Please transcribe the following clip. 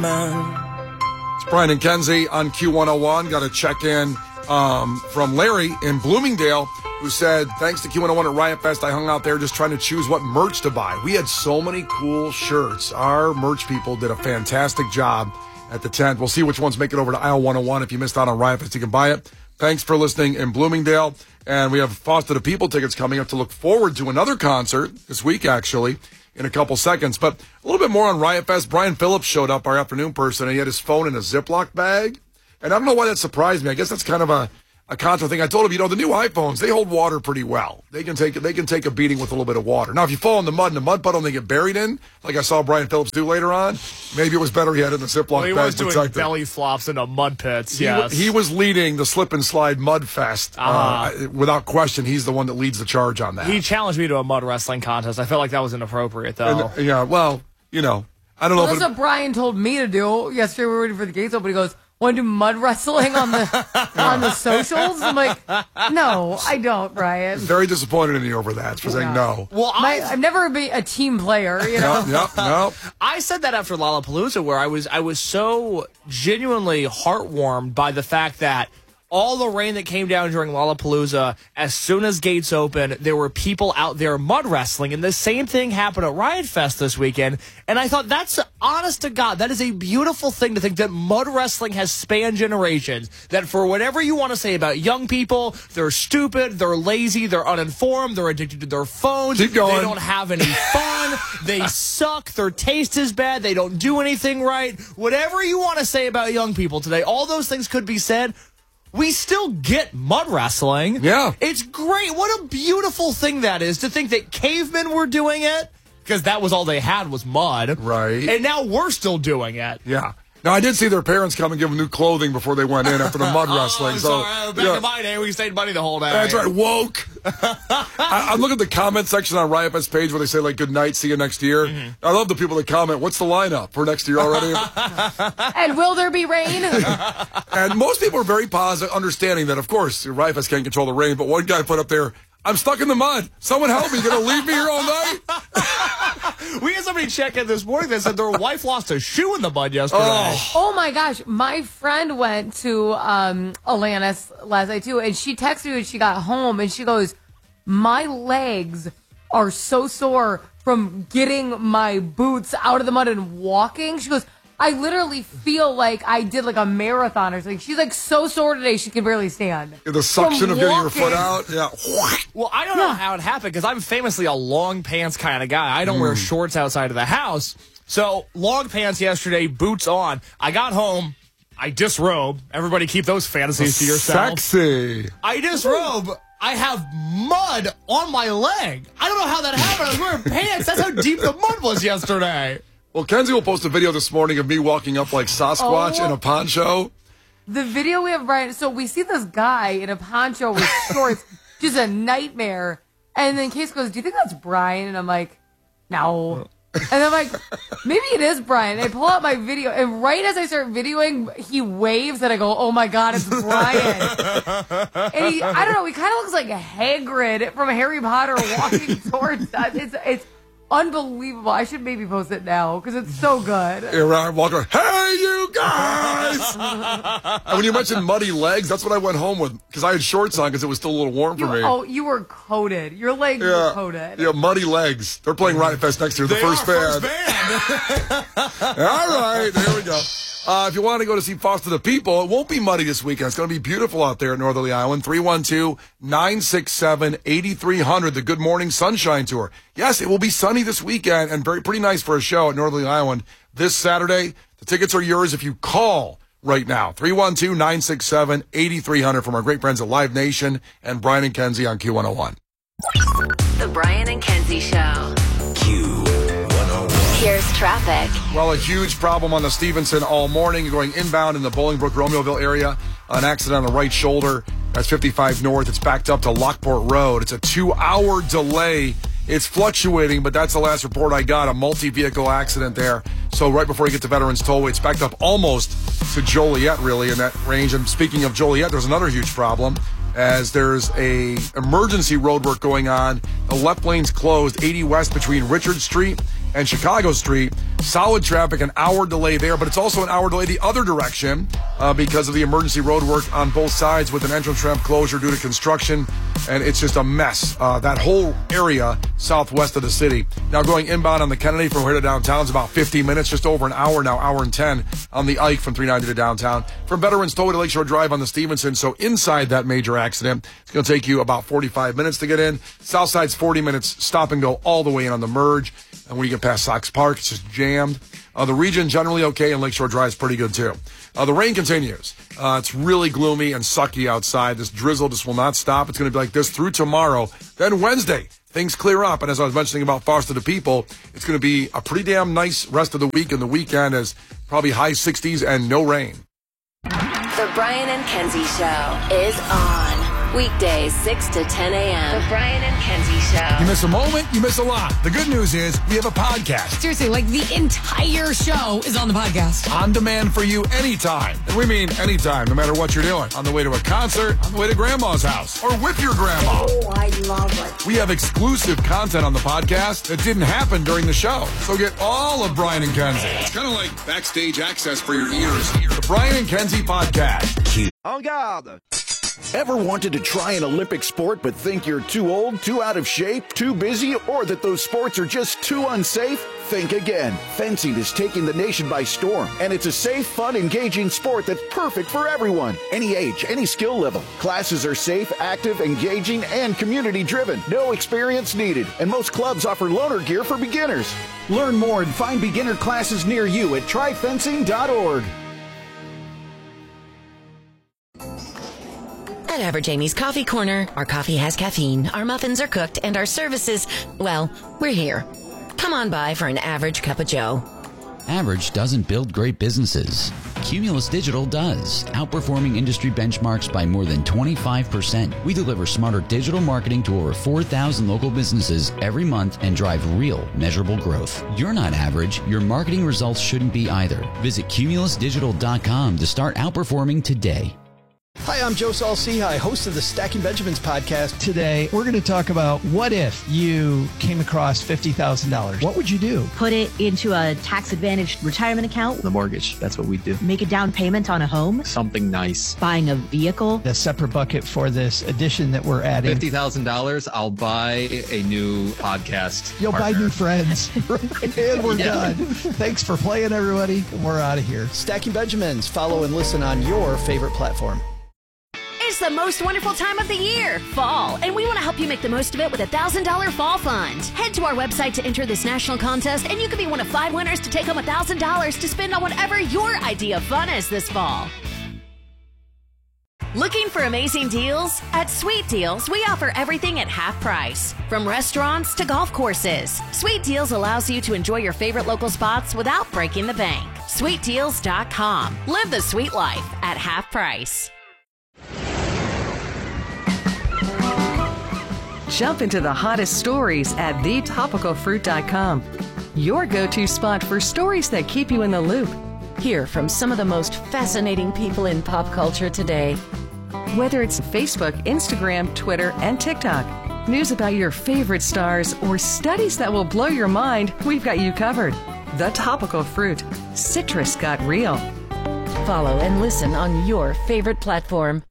It's Brian and Kenzie on Q101. Got a check-in from Larry in Bloomingdale, who said, thanks to Q101 at Riot Fest, I hung out there just trying to choose what merch to buy. We had so many cool shirts. Our merch people did a fantastic job at the tent. We'll see which ones make it over to aisle 101. If you missed out on Riot Fest, you can buy it. Thanks for listening in Bloomingdale. And we have Foster the People tickets coming up to look forward to another concert this week, actually, in a couple seconds. But a little bit more on Riot Fest. Brian Phillips showed up, our afternoon person, and he had his phone in a Ziploc bag. And I don't know why that surprised me. I guess that's kind of a contra thing. I told him, the new iPhones, they hold water pretty well. They can take a beating with a little bit of water. Now, if you fall in the mud puddle and they get buried in, like I saw Brian Phillips do later on, maybe it was better he had it in the Ziploc bag. He was doing belly flops into mud pits, yes. He was leading the slip and slide mud fest. Without question, he's the one that leads the charge on that. He challenged me to a mud wrestling contest. I felt like that was inappropriate, though. And, I don't know. That's what Brian told me to do yesterday. We were waiting for the gates open. He goes, want to do mud wrestling on the socials? I'm like, no, I don't, Brian. Very disappointed in you over that for saying no. Well, I've never been a team player, Yep. I said that after Lollapalooza, where I was so genuinely heartwarmed by the fact that all the rain that came down during Lollapalooza, as soon as gates opened, there were people out there mud wrestling, and the same thing happened at Riot Fest this weekend. And I thought, that's honest to God, that is a beautiful thing to think that mud wrestling has spanned generations. That for whatever you want to say about young people, they're stupid, they're lazy, they're uninformed, they're addicted to their phones, Keep going. They don't have any fun, they suck, their taste is bad, they don't do anything right. Whatever you want to say about young people today, all those things could be said. We still get mud wrestling. Yeah. It's great. What a beautiful thing that is to think that cavemen were doing it, because that was all they had was mud. Right. And now we're still doing it. Yeah. Now, I did see their parents come and give them new clothing before they went in after the mud wrestling. Back in my day, we saved money the whole day. That's right, woke. I'm looking at the comment section on Riot Fest page where they say, good night, see you next year. Mm-hmm. I love the people that comment, what's the lineup for next year already? And will there be rain? And most people are very positive, understanding that, of course, Riot Fest can't control the rain, but one guy put up there, I'm stuck in the mud. Someone help me. You're going to leave me here all night? We had somebody check in this morning that said their wife lost a shoe in the mud yesterday. Oh my gosh. My friend went to Atlantis last night, too, and she texted me when she got home, and she goes, my legs are so sore from getting my boots out of the mud and walking. She goes, I literally feel like I did a marathon or something. She's so sore today she can barely stand. The suction of getting your foot out. Yeah. Well, I don't know how it happened because I'm famously a long pants kind of guy. I don't wear shorts outside of the house. So long pants yesterday, boots on. I got home. I disrobe. Everybody keep those fantasies to yourself. Sexy. I disrobe. I have mud on my leg. I don't know how that happened. I was wearing pants. That's how deep the mud was yesterday. Well, Kenzie will post a video this morning of me walking up like Sasquatch in a poncho. The video we have, Brian, so we see this guy in a poncho with shorts, just a nightmare. And then Case goes, do you think that's Brian? And I'm like, no. And I'm like, maybe it is Brian. I pull out my video, and right as I start videoing, he waves, and I go, oh my God, it's Brian. And I don't know, he kind of looks like a Hagrid from Harry Potter walking towards us. It's unbelievable. I should maybe post it now because it's so good. Here I walk around. Hey, you guys! And when you mentioned muddy legs, that's what I went home with because I had shorts on because it was still a little warm for me. Oh, you were coated. Your legs were coated. Yeah, muddy legs. They're playing Riot Fest next year. The first band. All right, here we go. If you want to go to see Foster the People, it won't be muddy this weekend. It's going to be beautiful out there at Northerly Island. 312-967-8300, the Good Morning Sunshine Tour. Yes, it will be sunny this weekend and pretty nice for a show at Northerly Island this Saturday. The tickets are yours if you call right now. 312-967-8300 from our great friends at Live Nation and Brian and Kenzie on Q101. The Brian and Kenzie Show. Here's traffic. Well, a huge problem on the Stevenson all morning. You're going inbound in the Bolingbrook-Romeoville area. An accident on the right shoulder. That's 55 north. It's backed up to Lockport Road. It's a 2-hour delay. It's fluctuating, but that's the last report I got. A multi-vehicle accident there. So right before you get to Veterans Tollway, it's backed up almost to Joliet, really, in that range. And speaking of Joliet, there's another huge problem. As there's a emergency road work going on. The left lane's closed, 80 west between Richard Street and Chicago Street. Solid traffic, an hour delay there, but it's also an hour delay the other direction because of the emergency road work on both sides with an entrance ramp closure due to construction, and it's just a mess. That whole area southwest of the city. Now going inbound on the Kennedy from here to downtown is about 15 minutes, just over an hour now, hour and 10 on the Ike from 390 to downtown. From Veterans Tollway to Lakeshore Drive on the Stevenson, so inside that major accident, it's going to take you about 45 minutes to get in. South side's 40 minutes, stop and go all the way in on the merge. And when you get past Sox Park, it's just jammed. The region generally okay, and Lakeshore Drive is pretty good too. The rain continues. It's really gloomy and sucky outside. This drizzle just will not stop. It's going to be like this through tomorrow. Then Wednesday, things clear up. And as I was mentioning about Foster the People, it's going to be a pretty damn nice rest of the week, and the weekend is probably high 60s and no rain. The Brian and Kenzie Show is on. Weekdays, 6 to 10 a.m. The Brian and Kenzie Show. You miss a moment, you miss a lot. The good news is we have a podcast. Seriously, like the entire show is on the podcast. On demand for you anytime. And we mean anytime, no matter what you're doing. On the way to a concert, on the way to grandma's house, or with your grandma. Oh, I love it. We have exclusive content on the podcast that didn't happen during the show. So get all of Brian and Kenzie. It's kind of like backstage access for your ears. The Brian and Kenzie Podcast. En garde! Ever wanted to try an Olympic sport but think you're too old, too out of shape, too busy, or that those sports are just too unsafe? Think again. Fencing is taking the nation by storm, and it's a safe, fun, engaging sport that's perfect for everyone. Any age, any skill level. Classes are safe, active, engaging, and community-driven. No experience needed, and most clubs offer loaner gear for beginners. Learn more and find beginner classes near you at tryfencing.org. At Average Amy's Coffee Corner, our coffee has caffeine, our muffins are cooked, and our services, well, we're here. Come on by for an average cup of joe. Average doesn't build great businesses. Cumulus Digital does, outperforming industry benchmarks by more than 25%. We deliver smarter digital marketing to over 4,000 local businesses every month and drive real, measurable growth. You're not average. Your marketing results shouldn't be either. Visit cumulusdigital.com to start outperforming today. Hi, I'm Joe Saul-Sehy, host of the Stacking Benjamins podcast. Today, we're going to talk about what if you came across $50,000. What would you do? Put it into a tax-advantaged retirement account. The mortgage. That's what we do. Make a down payment on a home. Something nice. Buying a vehicle. A separate bucket for this addition that we're adding. $50,000, I'll buy a new podcast. You'll partner. buy new friends. And we're done. Thanks for playing, everybody. We're out of here. Stacking Benjamins. Follow and listen on your favorite platform. It's the most wonderful time of the year, fall, and we want to help you make the most of it with a $1,000 fall fund. Head to our website to enter this national contest, and you could be one of 5 winners to take home $1,000 to spend on whatever your idea of fun is this fall. Looking for amazing deals? At Sweet Deals, we offer everything at half price. From restaurants to golf courses, Sweet Deals allows you to enjoy your favorite local spots without breaking the bank. SweetDeals.com. Live the sweet life at half price. Jump into the hottest stories at thetopicalfruit.com. Your go-to spot for stories that keep you in the loop. Hear from some of the most fascinating people in pop culture today. Whether it's Facebook, Instagram, Twitter, and TikTok, news about your favorite stars, or studies that will blow your mind, we've got you covered. The Topical Fruit. Citrus got real. Follow and listen on your favorite platform.